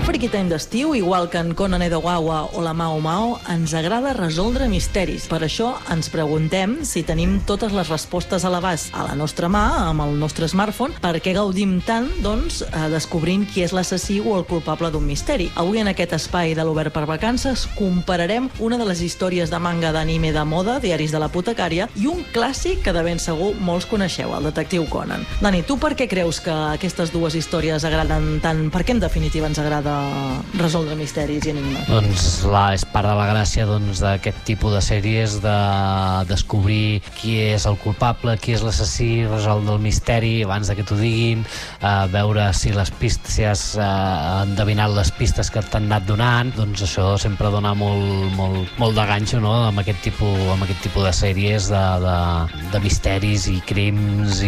Freaky Time d'estiu, igual que en Conan Edogawa o la Mao Mao, ens agrada resoldre misteris. Per això ens preguntem si tenim totes les respostes a l'abast a la nostra mà, amb el nostre smartphone, per què gaudim tant, doncs, descobrint qui és l'assassí o el culpable d'un misteri. Avui, en aquest espai de l'Obert per Vacances, compararem una de les històries de manga d'anime de moda, Diaris de l'apotecària, i un clàssic que de ben segur molts coneixeu, el detectiu Conan. Dani, tu per què creus que aquestes dues històries agraden tant? Per què, en definitiva, ens agrada resoldre misteris i enigmes? Doncs és part de la gràcia d'aquest tipus de sèries, de descobrir qui és el culpable, qui és l'assassí, resoldre el misteri abans de que t'ho diguin, veure si les pistes, si has endevinat les pistes que t'han anat donant. Doncs això sempre dona molt de ganxo, no?, amb aquest tipus de sèries de misteris i crims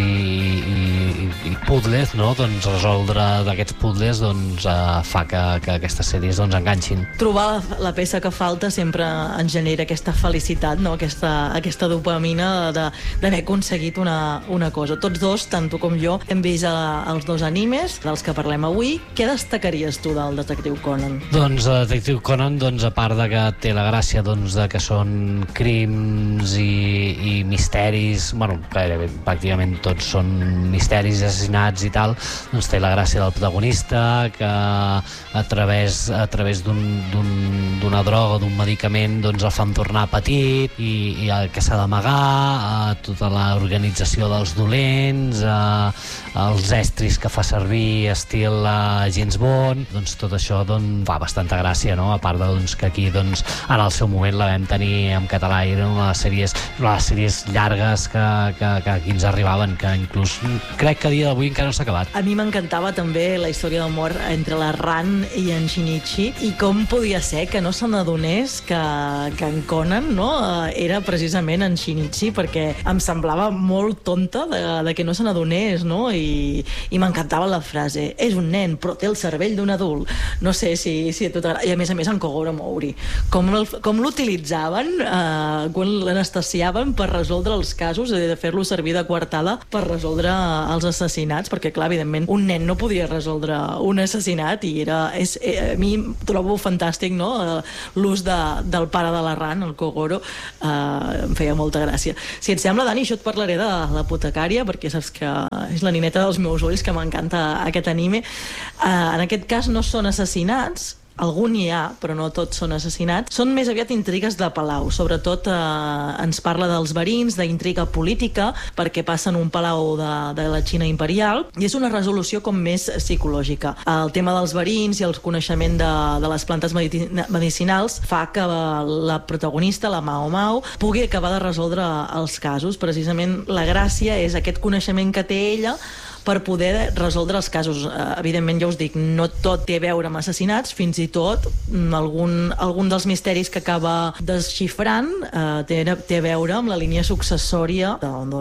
i puzzles, no? Doncs resoldre d'aquests puzzles fa que aquestes sèries enganxin. Trobar la peça que falta sempre ens genera aquesta felicitat, no? Aquesta dopamina d'haver aconseguit una cosa. Tots dos, tant tu com jo, hem vist els dos animes dels que parlem avui. Què destacaries tu del detectiu Conan? Doncs el detectiu Conan, a part de que té la gràcia de que són crims i misteris, gairebé pràcticament tots són misteris, assassinats i tal, doncs té la gràcia del protagonista, que a través d'una droga, d'un medicament, el fan tornar petit i que s'ha d'amagar, tota l'organització dels dolents, els estris que fa servir estil James Bond, tot això fa bastanta gràcia, no? A part que aquí en el seu moment la vam tenir en català, i era una de les sèries llargues que aquí ens arribaven, que inclús crec que a dia d'avui encara no s'ha acabat. A mi m'encantava també la història d'amor entre la Ran i en Shinichi, i com podia ser que no se n'adonés que en Conan, no, era precisament en Shinichi, perquè em semblava molt tonta de que no se n'adonés, no? I m'encantava la frase: és un nen, però té el cervell d'un adult. No sé si a tu t'agrada. I a més en Kogoro Mouri, com l'utilitzaven quan l'anestesiaven per resoldre els casos, de fer-lo servir de coartada per resoldre els assassinats, perquè clar, evidentment un nen no podia resoldre un assassinat, i a mi trobo fantàstic, no?, l'ús del pare de la Ran, el Kogoro, em feia molta gràcia. Si et sembla, Dani, jo et parlaré de l'apotecària, perquè saps que és la nineta dels meus ulls, que m'encanta aquest anime. En aquest cas no són assassinats, algun hi ha, però no tots són assassinats. Són més aviat intrigues de palau. Sobretot ens parla dels verins, d'intriga política, perquè passa en un palau de la Xina imperial, i és una resolució com més psicològica. El tema dels verins i el coneixement de les plantes medicinals fa que la protagonista, la Mao Mao, pugui acabar de resoldre els casos. Precisament la gràcia és aquest coneixement que té ella per poder resoldre els casos. Evidentment, ja us dic, no tot té a veure amb assassinats, fins i tot algun dels misteris que acaba desxifrant té a veure amb la línia successòria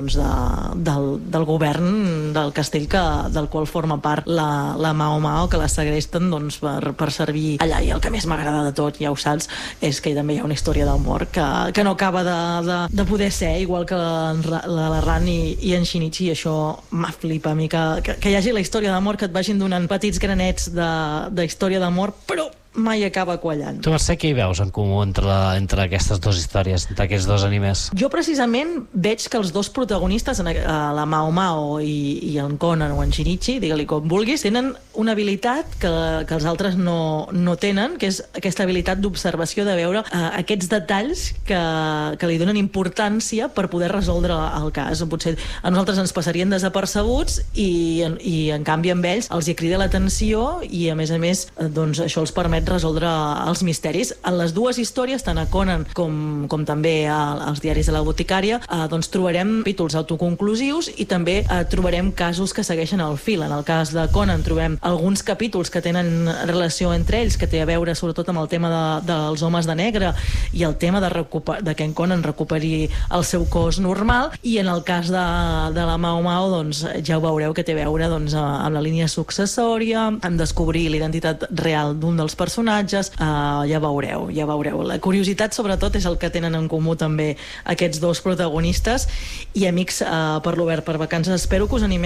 del govern del castell del qual forma part la Mao Mao, que la segresten per servir allà. I el que més m'agrada de tot, ja ho saps, és que també hi ha una història d'amor que no acaba de poder ser, igual que la Ran i en Shinichi, i això m'aflipa a mi, que hi hagi la història d'amor, que et vagin donant petits granets de història d'amor, però mai acaba quallant. Tu, Mercè, què hi veus en comú entre aquestes dues històries, entre aquests dos animes? Jo precisament veig que els dos protagonistes, la Mao Mao i en Conan o en Shinichi, digue-li com vulguis, tenen una habilitat que els altres no tenen, que és aquesta habilitat d'observació, de veure aquests detalls que li donen importància per poder resoldre el cas. Potser a nosaltres ens passarien desapercebuts i en canvi amb ells els hi crida l'atenció, i a més això els permet resoldre els misteris. En les dues històries, tant a Conan com també als Diaris de la Boticària, trobarem capítols autoconclusius i també trobarem casos que segueixen el fil. En el cas de Conan trobem alguns capítols que tenen relació entre ells, que té a veure sobretot amb el tema dels homes de negre i el tema de que en Conan recuperi el seu cos normal, i en el cas de la Mao Mao ja ho veureu que té a veure amb la línia successòria, amb descobrir l'identitat real d'un dels personatges. Ja veureu. La curiositat, sobretot, és el que tenen en comú també aquests dos protagonistes. I, amics, per l'Obert per Vacances, espero que us animeu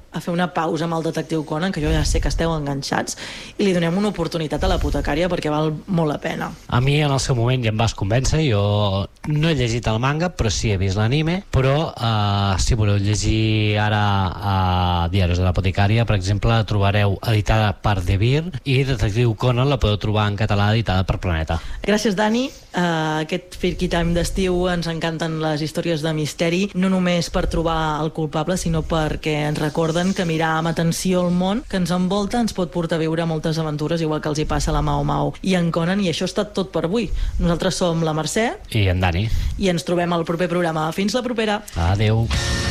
a fer una pausa amb el detectiu Conan, que jo ja sé que esteu enganxats, i li donem una oportunitat a l'Apotecària perquè val molt la pena. A mi en el seu moment ja em vas convèncer, jo no he llegit el manga, però sí he vist l'anime, però si voleu llegir ara a Diaris de l'Apotecària, per exemple, la trobareu editada per De Vir, i Detectiu Conan la podeu trobar en català editada per Planeta. Gràcies, Dani. Aquest Firky Time d'estiu ens encanten les històries de misteri, no només per trobar el culpable, sinó perquè ens recorden que mirar amb atenció el món que ens envolta ens pot portar a viure moltes aventures, igual que els hi passa a la Mao Mao i en Conan, i això ha estat tot per avui. Nosaltres som la Mercè i en Dani, i ens trobem al proper programa. Fins la propera. Adeu.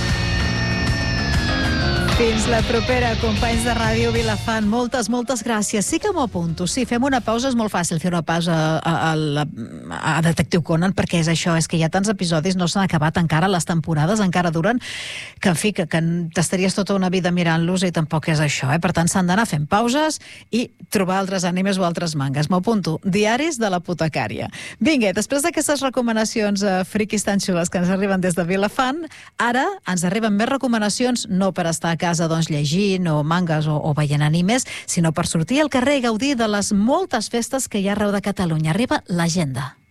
Fins la propera, companys de Ràdio Vilafant. Moltes gràcies. Sí que m'ho apunto. Sí, fem una pausa. És molt fàcil fer una pausa a Detectiu Conan, perquè és això, és que hi ha tants episodis, no s'han acabat encara, les temporades encara duren, que en fi, que t'estaries tota una vida mirant-los i tampoc és això, Per tant, s'han d'anar fent pauses i trobar altres animes o altres mangas. M'ho apunto. Diaris de l'Apotecària. Vinga, després d'aquestes recomanacions friquis tan xules que ens arriben des de Vilafant, ara ens arriben més recomanacions, no per estar a casa llegint o mangas o veient animes, sinó per sortir al carrer i gaudir de les moltes festes que hi ha arreu de Catalunya. Arriba l'agenda.